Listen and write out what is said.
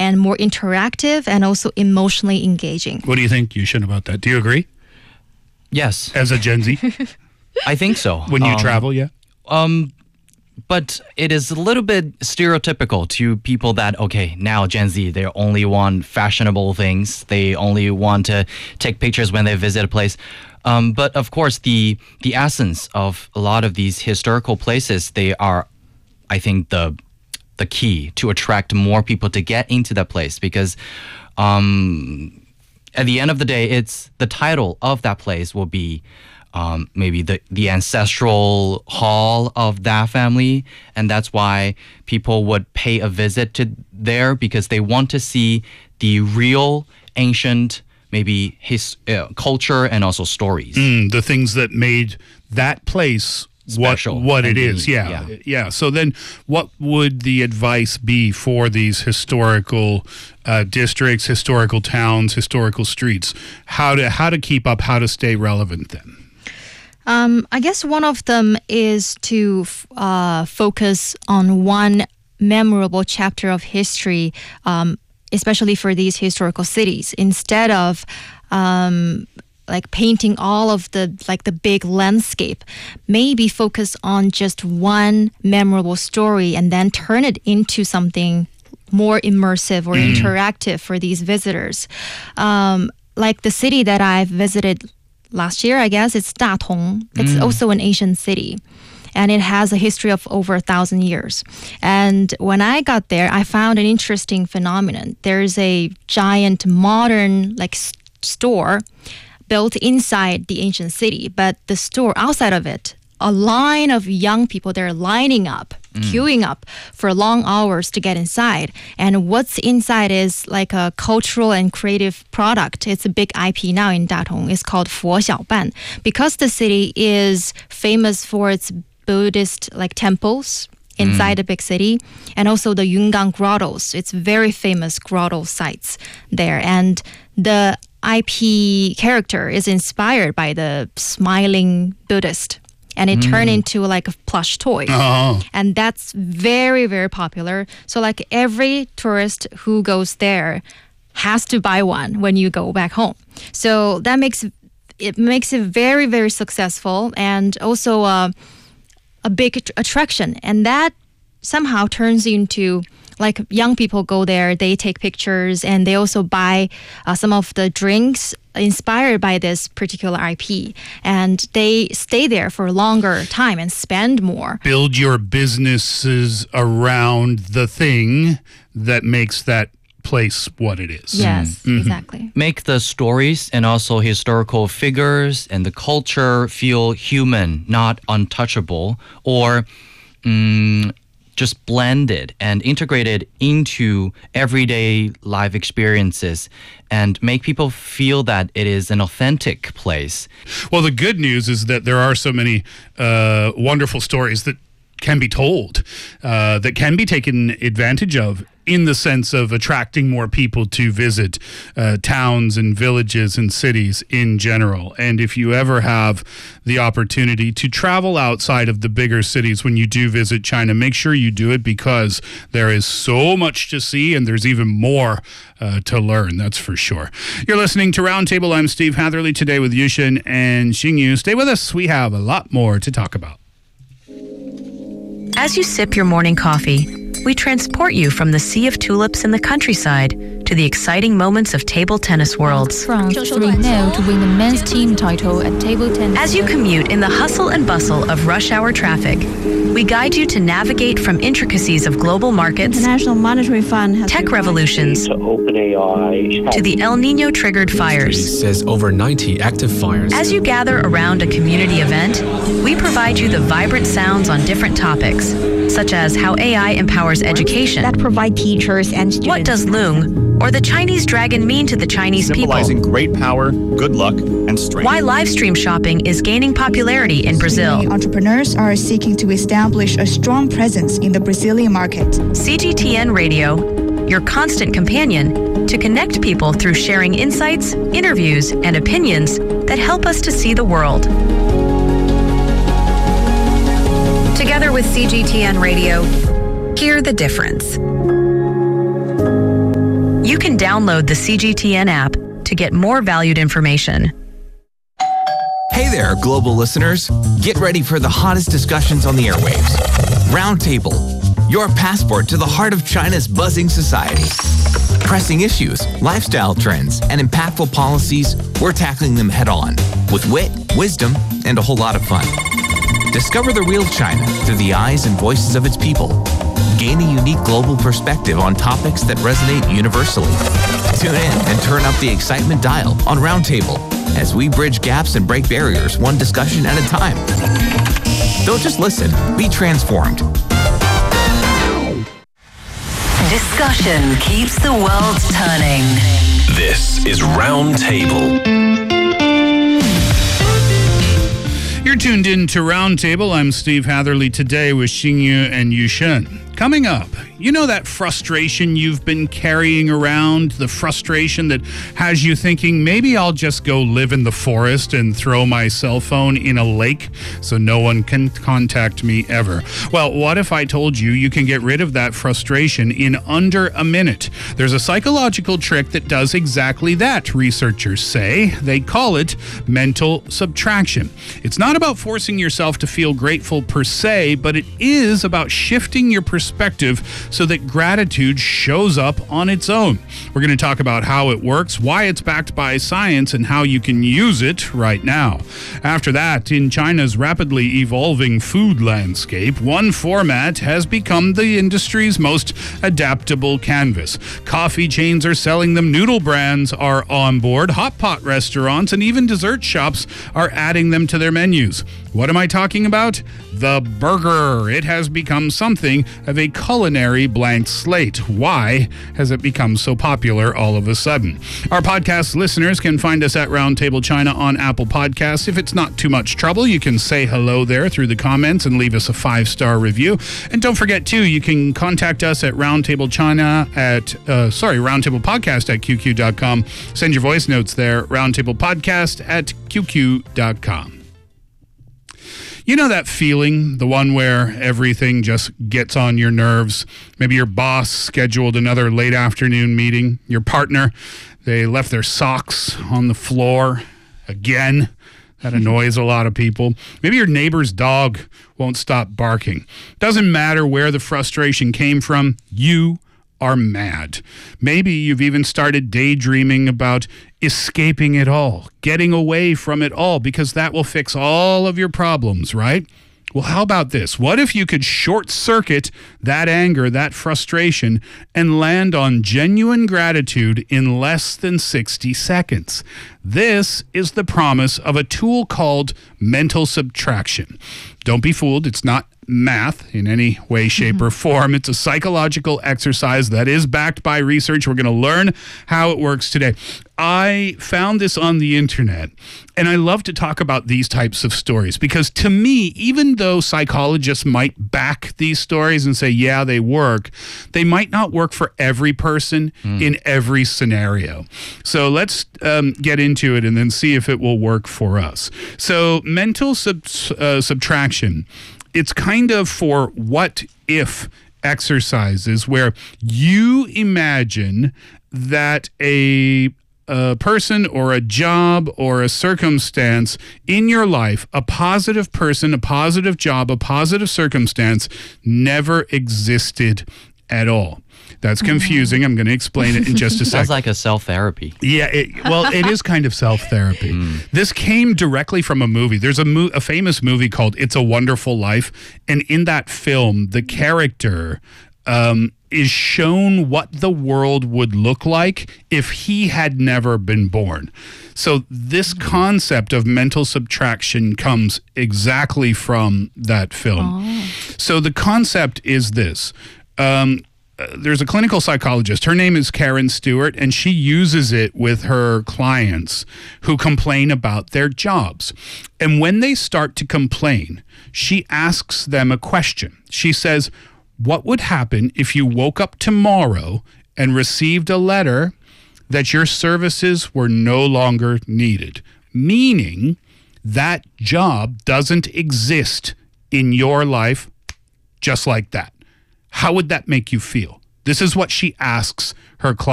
and more interactive and also emotionally engaging. What do you think, Yushin, about that? Do you agree? Yes. As a Gen Z? I think so. When you travel, yeah? But it is a little bit stereotypical to people that, okay, now Gen Z, they only want fashionable things. They only want to take pictures when they visit a place. But of course, the essence of a lot of these historical places, they are, I think, the key to attract more people to get into that place. Because at the end of the day, it's the title of that place will be maybe the ancestral hall of that family, and that's why people would pay a visit to there, because they want to see the real ancient maybe his culture and also stories. The things that made that place special, what it is. Yeah. So then what would the advice be for these historical districts, historical towns, historical streets? How to keep up, how to stay relevant then? I guess one of them is to focus on one memorable chapter of history, especially for these historical cities, instead of like painting all of the big landscape. Maybe focus on just one memorable story and then turn it into something more immersive or interactive for these visitors. Like the city that I've visited last year, I guess, it's Datong. It's also an ancient city, and it has a history of over 1,000 years. And when I got there, I found an interesting phenomenon. There's a giant modern store built inside the ancient city, but the store outside of it, a line of young people, they're lining up, queuing up for long hours to get inside. And what's inside is like a cultural and creative product. It's a big IP now in Datong. It's called Fo Xiaoban. Because the city is famous for its Buddhist temples inside the big city, and also the Yungang grottos. It's very famous grotto sites there. And the IP character is inspired by the smiling Buddhist. And it turned into like a plush toy. Oh. And that's very, very popular. So like every tourist who goes there has to buy one when you go back home. So that makes it very, very successful, and also a big attraction. And that somehow turns into like young people go there, they take pictures, and they also buy some of the drinks inspired by this particular IP, and they stay there for a longer time and spend more. Build your businesses around the thing that makes that place what it is. Yes, exactly. Make the stories and also historical figures and the culture feel human, not untouchable, or just blended and integrated into everyday life experiences, and make people feel that it is an authentic place. Well, the good news is that there are so many wonderful stories that can be told, that can be taken advantage of, in the sense of attracting more people to visit towns and villages and cities in general. And if you ever have the opportunity to travel outside of the bigger cities when you do visit China, make sure you do it, because there is so much to see, and there's even more to learn, that's for sure. You're listening to Roundtable. I'm Steve Hatherley, today with Yushin and Xingyu. Stay with us. We have a lot more to talk about. As you sip your morning coffee, we transport you from the sea of tulips in the countryside to the exciting moments of table tennis worlds. France 3-0 to win the men's team title at table tennis. As you commute in the hustle and bustle of rush hour traffic, we guide you to navigate from intricacies of global markets, International Monetary Fund has tech revolutions, to OpenAI, to the El Nino triggered fires. Says over 90 active fires. As you gather around a community event, we provide you the vibrant sounds on different topics, such as how AI empowers education, that provide teachers and students. what does Loong or the Chinese dragon mean to the Chinese people, symbolizing great power, good luck, and strength. why live stream shopping is gaining popularity in Brazil. Entrepreneurs are seeking to establish a strong presence in the Brazilian market. CGTN Radio, your constant companion to connect people through sharing insights, interviews, and opinions that help us to see the world. Together with CGTN Radio, hear the difference. You can download the CGTN app to get more valued information. Hey there, global listeners. Get ready for the hottest discussions on the airwaves. Roundtable, your passport to the heart of China's buzzing society. Pressing issues, lifestyle trends, and impactful policies, we're tackling them head on with wit, wisdom, and a whole lot of fun. Discover the real China through the eyes and voices of its people. Gain a unique global perspective on topics that resonate universally. Tune in and turn up the excitement dial on Roundtable as we bridge gaps and break barriers one discussion at a time. Don't just listen, be transformed. Discussion keeps the world turning. This is Roundtable. You're tuned in to Roundtable. I'm Steve Hatherley today with Xingyu and Yushen. Coming up, you know that frustration you've been carrying around, the frustration that has you thinking, maybe I'll just go live in the forest and throw my cell phone in a lake so no one can contact me ever. Well, what if I told you you can get rid of that frustration in under a minute? There's a psychological trick that does exactly that, researchers say. They call it mental subtraction. It's not about forcing yourself to feel grateful per se, but it is about shifting your perspective so that gratitude shows up on its own. We're going to talk about how it works, why it's backed by science, and how you can use it right now. After that, in China's rapidly evolving food landscape, one format has become the industry's most adaptable canvas. Coffee chains are selling them, noodle brands are on board, hot pot restaurants, and even dessert shops are adding them to their menus. What am I talking about? The burger. It has become something of a culinary blank slate. Why has it become so popular all of a sudden? Our podcast listeners can find us at Roundtable China on Apple Podcasts. If it's not too much trouble, you can say hello there through the comments and leave us a 5-star review. And don't forget, too, you can contact us at Roundtable Podcast at QQ.com. Send your voice notes there, Roundtable Podcast at QQ.com. You know that feeling, the one where everything just gets on your nerves? Maybe your boss scheduled another late afternoon meeting. Your partner, they left their socks on the floor again. That annoys a lot of people. Maybe your neighbor's dog won't stop barking. Doesn't matter where the frustration came from, you are mad. Maybe you've even started daydreaming about escaping it all, getting away from it all, because that will fix all of your problems, right? Well, how about this? What if you could short circuit that anger, that frustration, and land on genuine gratitude in less than 60 seconds? This is the promise of a tool called mental subtraction. Don't be fooled. It's not math in any way, shape, or form. It's a psychological exercise that is backed by research. We're going to learn how it works today. I found this on the internet, and I love to talk about these types of stories because to me, even though psychologists might back these stories and say, yeah, they work, they might not work for every person in every scenario. So let's get into it and then see if it will work for us. So mental subtraction, it's kind of for what if exercises where you imagine that a person or a job or a circumstance in your life, a positive person, a positive job, a positive circumstance never existed at all. That's confusing. I'm going to explain it in just a second. Sounds like a self-therapy. Yeah, it is kind of self-therapy. This came directly from a movie. There's a famous movie called It's a Wonderful Life, and in that film, the character is shown what the world would look like if he had never been born. So this concept of mental subtraction comes exactly from that film. So the concept is this. There's a clinical psychologist. Her name is Karen Stewart, and she uses it with her clients who complain about their jobs. And when they start to complain, she asks them a question. She says, what would happen if you woke up tomorrow and received a letter that your services were no longer needed? Meaning that job doesn't exist in your life just like that. How would that make you feel? This is what she asks her clients.